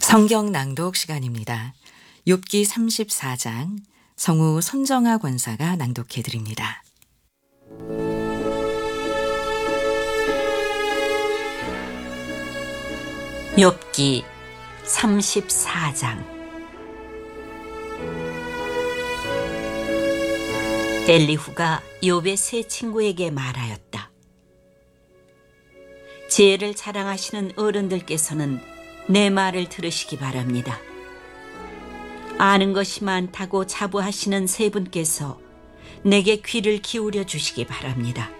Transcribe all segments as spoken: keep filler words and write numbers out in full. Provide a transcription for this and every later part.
성경 낭독 시간입니다. 욥기 삼십사 장 성우 손정아 권사가 낭독해 드립니다. 욥기 삼십사 장. 엘리후가 욥의 세 친구에게 말하였다. 지혜를 자랑하시는 어른들께서는 내 말을 들으시기 바랍니다. 아는 것이 많다고 자부하시는 세 분께서 내게 귀를 기울여 주시기 바랍니다.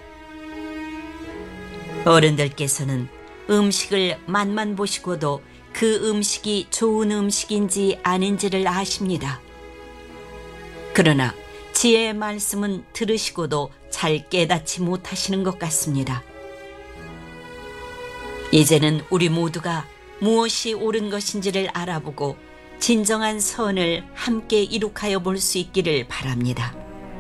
어른들께서는 음식을 맛만 보시고도 그 음식이 좋은 음식인지 아닌지를 아십니다. 그러나 지혜의 말씀은 들으시고도 잘 깨닫지 못하시는 것 같습니다. 이제는 우리 모두가 무엇이 옳은 것인지를 알아보고 진정한 선을 함께 이룩하여 볼 수 있기를 바랍니다.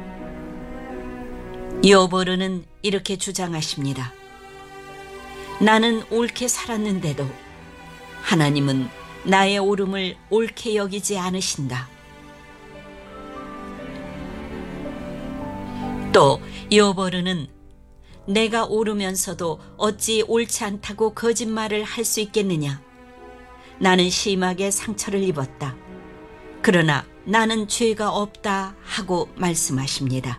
욥은 이렇게 주장하십니다. 나는 옳게 살았는데도 하나님은 나의 옳음을 옳게 여기지 않으신다. 또 욥은 내가 옳으면서도 어찌 옳지 않다고 거짓말을 할 수 있겠느냐. 나는 심하게 상처를 입었다. 그러나 나는 죄가 없다 하고 말씀하십니다.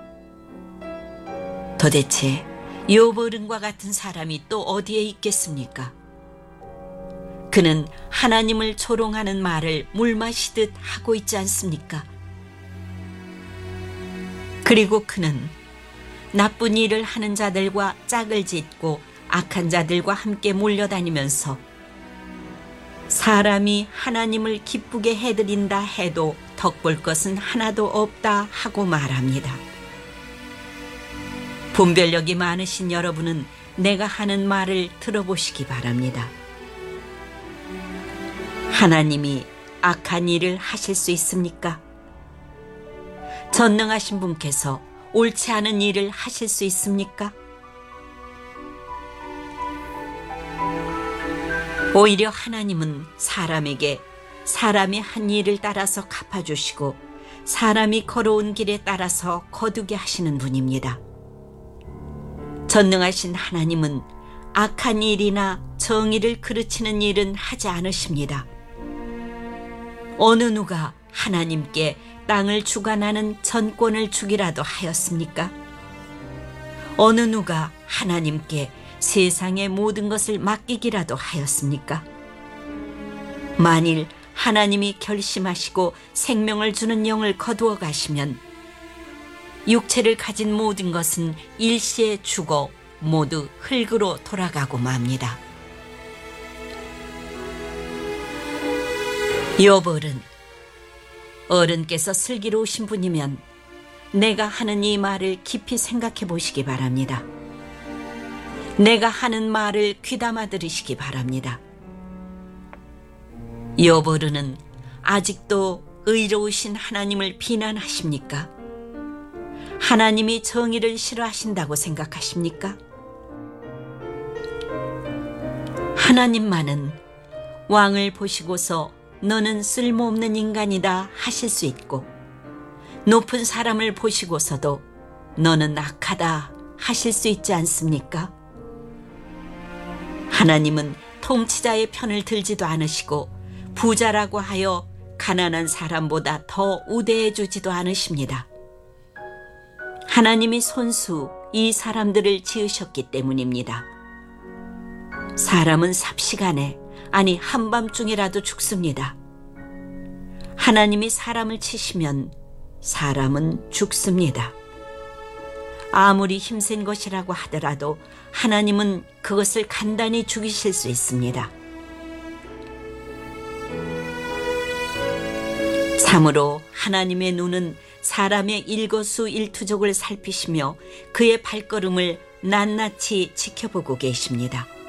도대체 욥과 같은 사람이 또 어디에 있겠습니까? 그는 하나님을 조롱하는 말을 물 마시듯 하고 있지 않습니까? 그리고 그는 나쁜 일을 하는 자들과 짝을 짓고 악한 자들과 함께 몰려다니면서 사람이 하나님을 기쁘게 해드린다 해도 덕볼 것은 하나도 없다 하고 말합니다. 분별력이 많으신 여러분은 내가 하는 말을 들어보시기 바랍니다. 하나님이 악한 일을 하실 수 있습니까? 전능하신 분께서 옳지 않은 일을 하실 수 있습니까? 오히려 하나님은 사람에게 사람이 한 일을 따라서 갚아주시고 사람이 걸어온 길에 따라서 거두게 하시는 분입니다. 전능하신 하나님은 악한 일이나 정의를 그르치는 일은 하지 않으십니다. 어느 누가 하나님께 땅을 주관하는 전권을 주기라도 하였습니까? 어느 누가 하나님께 세상의 모든 것을 맡기기라도 하였습니까? 만일 하나님이 결심하시고 생명을 주는 영을 거두어 가시면 육체를 가진 모든 것은 일시에 죽어 모두 흙으로 돌아가고 맙니다. 욥은 어른께서 슬기로우신 분이면 내가 하는 이 말을 깊이 생각해 보시기 바랍니다. 내가 하는 말을 귀담아 들으시기 바랍니다. 욥은 아직도 의로우신 하나님을 비난하십니까? 하나님이 정의를 싫어하신다고 생각하십니까? 하나님만은 왕을 보시고서 너는 쓸모없는 인간이다 하실 수 있고 높은 사람을 보시고서도 너는 악하다 하실 수 있지 않습니까? 하나님은 통치자의 편을 들지도 않으시고 부자라고 하여 가난한 사람보다 더 우대해 주지도 않으십니다. 하나님이 손수 이 사람들을 지으셨기 때문입니다. 사람은 삽시간에 아니 한밤중이라도 죽습니다. 하나님이 사람을 치시면 사람은 죽습니다. 아무리 힘센 것이라고 하더라도 하나님은 그것을 간단히 죽이실 수 있습니다. 참으로 하나님의 눈은 사람의 일거수일투족을 살피시며 그의 발걸음을 낱낱이 지켜보고 계십니다.